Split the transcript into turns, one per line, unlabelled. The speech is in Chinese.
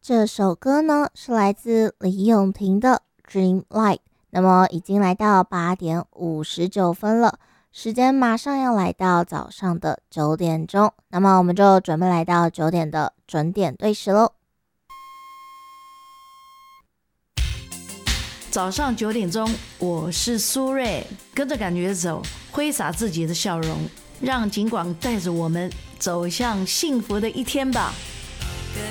这首歌呢是来自李咏婷的《Dream Light》。那么已经来到8:59了，时间马上要来到早上的9点钟。那么我们就准备来到9点的准点对时喽。
早上9点钟，我是苏芮，跟着感觉走，挥洒自己的笑容，让景广带着我们走向幸福的一天吧。